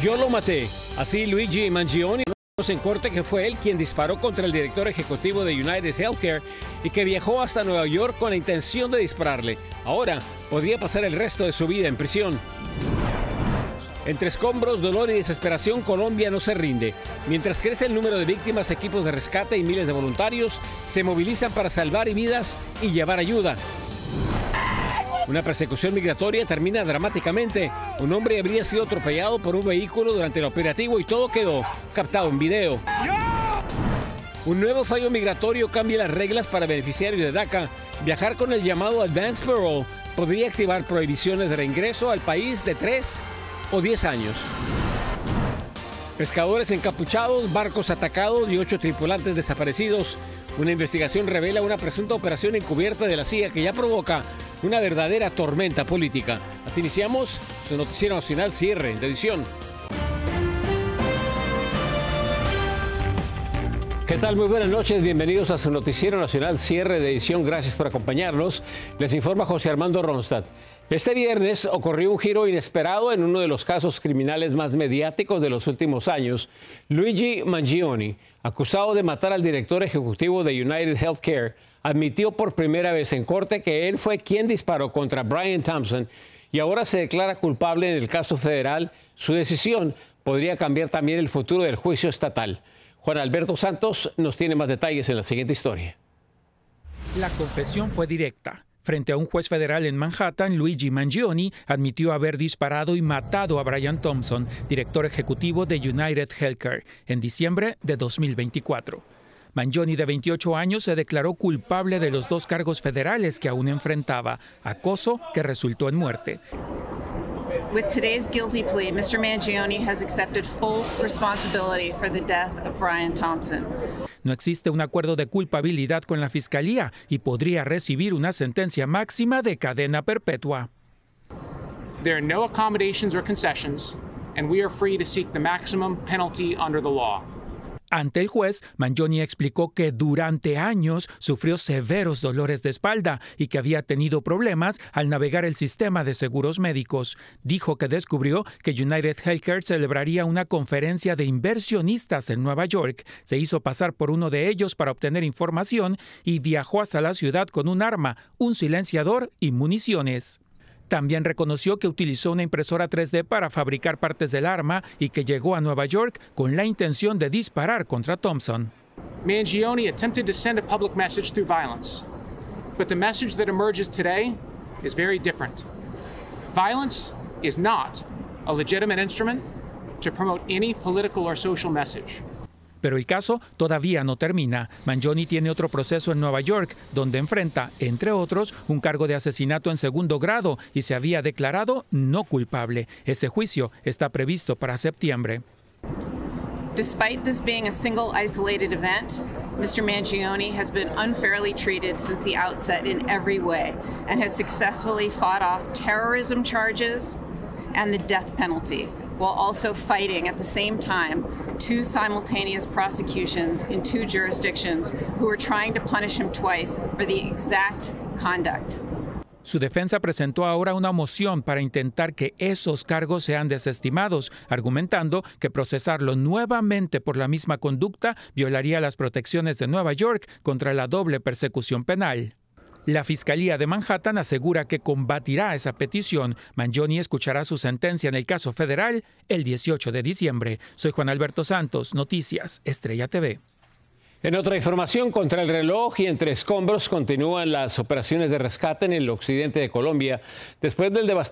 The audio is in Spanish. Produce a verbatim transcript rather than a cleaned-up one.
Yo lo maté. Así Luigi Mangione en corte que fue él quien disparó contra el director ejecutivo de United Healthcare y que viajó hasta Nueva York con la intención de dispararle. Ahora podría pasar el resto de su vida en prisión. Entre escombros, dolor y desesperación, Colombia no se rinde. Mientras crece el número de víctimas, equipos de rescate y miles de voluntarios se movilizan para salvar vidas y llevar ayuda. Una persecución migratoria termina dramáticamente. Un hombre habría sido atropellado por un vehículo durante el operativo y todo quedó captado en video. Un nuevo fallo migratorio cambia las reglas para beneficiarios de DACA. Viajar con el llamado Advance Parole podría activar prohibiciones de reingreso al país de tres o diez años. Pescadores encapuchados, barcos atacados y ocho tripulantes desaparecidos. Una investigación revela una presunta operación encubierta de la C I A que ya provoca una verdadera tormenta política. Así iniciamos su noticiero nacional cierre de edición. ¿Qué tal? Muy buenas noches. Bienvenidos a su noticiero nacional cierre de edición. Gracias por acompañarnos. Les informa José Armando Ronstadt. Este viernes ocurrió un giro inesperado en uno de los casos criminales más mediáticos de los últimos años. Luigi Mangione, acusado de matar al director ejecutivo de United Healthcare, admitió por primera vez en corte que él fue quien disparó contra Brian Thompson y ahora se declara culpable en el caso federal. Su decisión podría cambiar también el futuro del juicio estatal. Juan Alberto Santos nos tiene más detalles en la siguiente historia. La confesión fue directa. Frente a un juez federal en Manhattan, Luigi Mangione admitió haber disparado y matado a Brian Thompson, director ejecutivo de United Healthcare, en diciembre de dos mil veinticuatro. Mangione, de veintiocho años, se declaró culpable de los dos cargos federales que aún enfrentaba, acoso que resultó en muerte. With today's guilty plea, mister Mangione has accepted full responsibility for the death of Brian Thompson. No existe un acuerdo de culpabilidad con la fiscalía y podría recibir una sentencia máxima de cadena perpetua. There are no accommodations or concessions, and we are free to seek the maximum penalty under the law. Ante el juez, Mangione explicó que durante años sufrió severos dolores de espalda y que había tenido problemas al navegar el sistema de seguros médicos. Dijo que descubrió que United Healthcare celebraría una conferencia de inversionistas en Nueva York. Se hizo pasar por uno de ellos para obtener información y viajó hasta la ciudad con un arma, un silenciador y municiones. También reconoció que utilizó una impresora tres D para fabricar partes del arma y que llegó a Nueva York con la intención de disparar contra Thompson. Mangione attempted to send a public message through violence, but the message that emerges today is very different. Violence is not a legitimate instrument to promote any political or social message. Pero el caso todavía no termina. Mangione tiene otro proceso en Nueva York, donde enfrenta, entre otros, un cargo de asesinato en segundo grado y se había declarado no culpable. Ese juicio está previsto para septiembre. Despite this being a single isolated event, mister Mangione has been unfairly treated since the outset in every way and has successfully fought off terrorism charges and the death penalty, while also fighting at the same time two simultaneous prosecutions in two jurisdictions who are trying to punish him twice for the exact conduct. Su defensa presentó ahora una moción para intentar que esos cargos sean desestimados, argumentando que procesarlo nuevamente por la misma conducta violaría las protecciones de Nueva York contra la doble persecución penal. La Fiscalía de Manhattan asegura que combatirá esa petición. Mangione escuchará su sentencia en el caso federal el dieciocho de diciembre. Soy Juan Alberto Santos, Noticias Estrella T V. En otra información, contra el reloj y entre escombros continúan las operaciones de rescate en el occidente de Colombia después del devastador